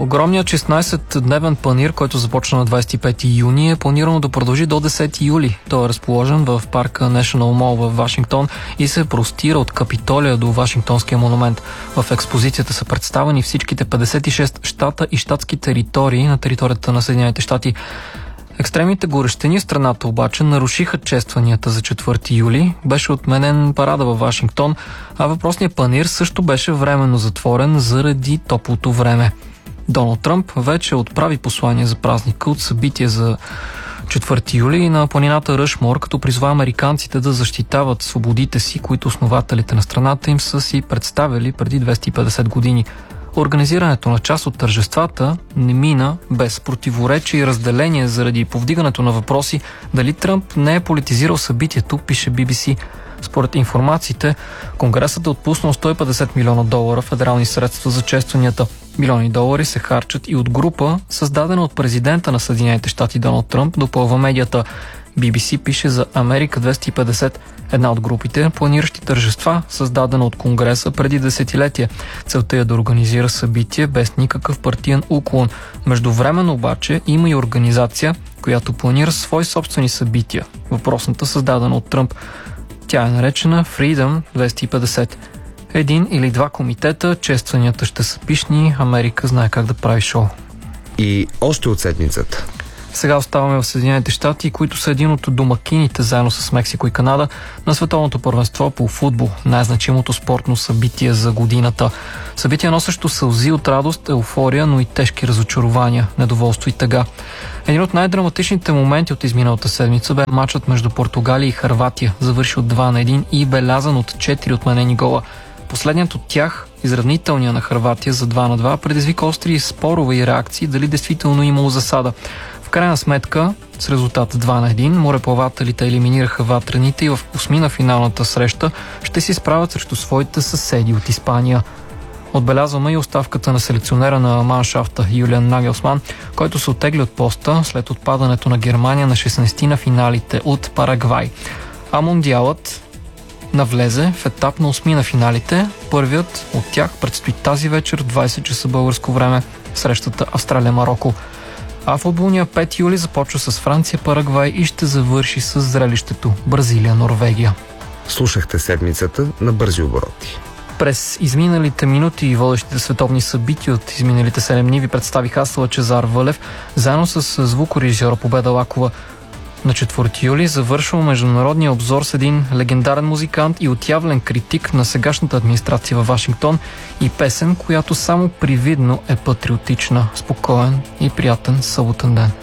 Огромният 16-дневен панаир, който започна на 25 юни, е планирано да продължи до 10 юли. Той е разположен в парка National Mall в Вашингтон и се простира от Капитолия до Вашингтонския монумент. В експозицията са представени всичките 56 щата и щатски територии на територията на Съединените щати. Екстремните горещини в страната обаче нарушиха честванията за 4 юли. Беше отменен парада във Вашингтон, а въпросният панаир също беше временно затворен заради топлото време. Доналд Тръмп вече отправи послание за празника от събитие за 4 юли на планината Ръшмор, като призва американците да защитават свободите си, които основателите на страната им са си представили преди 250 години. Организирането на част от тържествата не мина без противоречие и разделение заради повдигането на въпроси дали Тръмп не е политизирал събитието, пише BBC. Според информациите, Конгресът е отпуснал $150 милиона федерални средства за честванията. Милиони долари се харчат и от група, създадена от президента на Съединените щати Доналд Тръмп, допълва медията. BBC пише за Америка 250, една от групите, планиращи тържества, създадена от Конгреса преди десетилетие. Целта е да организира събитие без никакъв партиен уклон. Междувременно обаче има и организация, която планира свои собствени събития. Въпросната създадена от Тръмп. Тя е наречена Freedom 250. Един или два комитета, честванията ще са пишни, Америка знае как да прави шоу. И още от седмицата. Сега оставаме в Съединените щати, които са един от домакините, заедно с Мексико и Канада, на световното първенство по футбол, най-значимото спортно събитие за годината. Събитие носещо сълзи от радост, еуфория, но и тежки разочарования, недоволство и тъга. Един от най-драматичните моменти от изминалата седмица бе матчът между Португалия и Хърватия, завършил 2-1 и белязан от 4 отменени гола. Последният от тях, изравнителния на Хърватия за 2-2, предизвика остри спорове и реакции дали действително имало засада. В крайна сметка, с резултат 2-1, мореплавателите елиминираха ватрените и в осмина финалната среща ще се изправят срещу своите съседи от Испания. Отбелязваме и оставката на селекционера на маншафта Юлиан Нагелсман, който се оттегли от поста след отпадането на Германия на 16 на финалите от Парагвай. А Мондиалът навлезе в етап на осмина финалите. Първият от тях предстои тази вечер в 20 часа българско време, срещата Австралия-Марокко. А футболния 5 юли започва с Франция-Парагвай и ще завърши с зрелището Бразилия-Норвегия. Слушахте седмицата на бързи обороти. През изминалите минути и водещите световни събития от изминалите 7 дни ви представих аз, Лъчезар Вълев, заедно с звукорежисьора Победа Лакова. На 4 юли завършва международния обзор с един легендарен музикант и отявлен критик на сегашната администрация във Вашингтон и песен, която само привидно е патриотична. Спокоен и приятен съботен ден.